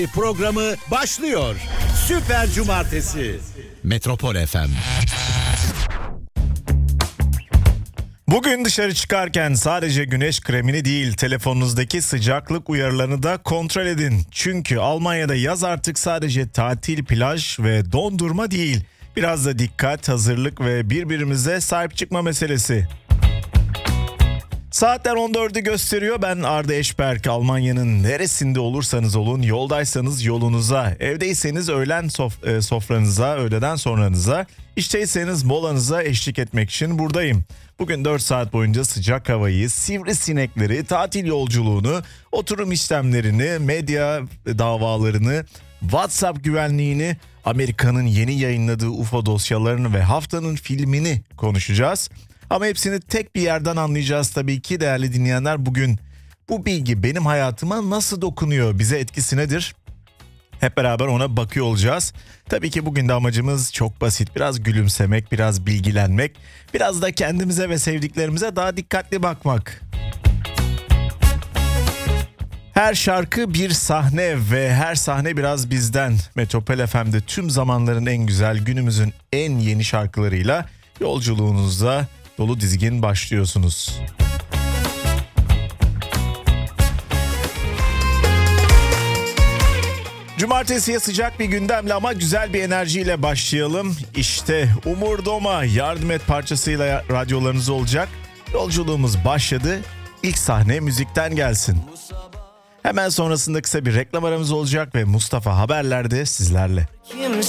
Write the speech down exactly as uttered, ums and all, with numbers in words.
Programı başlıyor. Süper Cumartesi. Metropol F M. Bugün dışarı çıkarken sadece güneş kremini değil, telefonunuzdaki sıcaklık uyarılarını da kontrol edin. Çünkü Almanya'da yaz artık sadece tatil, plaj ve dondurma değil. Biraz da dikkat, hazırlık ve birbirimize sahip çıkma meselesi. Saatler on dördü gösteriyor. Ben Arda Eşberk. Almanya'nın neresinde olursanız olun, yoldaysanız yolunuza, evdeyseniz öğlen sof- e, sofranıza, öğleden sonranıza, işteyseniz molanıza eşlik etmek için buradayım. Bugün dört saat boyunca sıcak havayı, sivrisinekleri, tatil yolculuğunu, oturum işlemlerini, medya davalarını, WhatsApp güvenliğini, Amerika'nın yeni yayınladığı U F O dosyalarını ve haftanın filmini konuşacağız. Ama hepsini tek bir yerden anlayacağız tabii ki değerli dinleyenler. Bugün bu bilgi benim hayatıma nasıl dokunuyor, bize etkisi nedir? Hep beraber ona bakıyor olacağız. Tabii ki bugün de amacımız çok basit. Biraz gülümsemek, biraz bilgilenmek, biraz da kendimize ve sevdiklerimize daha dikkatli bakmak. Her şarkı bir sahne ve her sahne biraz bizden. Metropol F M'de tüm zamanların en güzel, günümüzün en yeni şarkılarıyla yolculuğunuzda dolu dizgin başlıyorsunuz. Cumartesiye sıcak bir gündemle ama güzel bir enerjiyle başlayalım. İşte Umur Doma Yardım Et parçasıyla radyolarınız olacak. Yolculuğumuz başladı. İlk sahne müzikten gelsin. Hemen sonrasında kısa bir reklam aramız olacak ve Mustafa Haberler'de sizlerle. Kimse